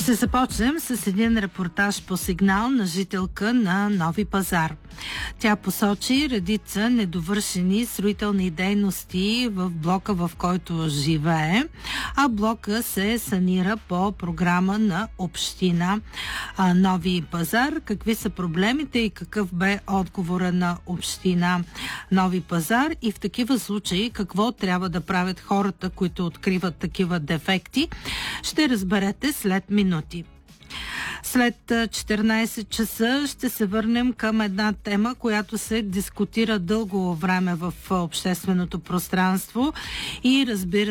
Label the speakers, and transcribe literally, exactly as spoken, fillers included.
Speaker 1: Ще започнем с един репортаж по сигнал на жителка на Нови пазар. Тя посочи редица недовършени строителни дейности в блока, в който живее, а блока се санира по програма на община Нови пазар. Какви са проблемите и какъв бе отговора на община Нови пазар и в такива случаи какво трябва да правят хората, които откриват такива дефекти, ще разберете след минути. След четиринайсет часа ще се върнем към една тема, която се дискутира дълго време в общественото пространство и разбира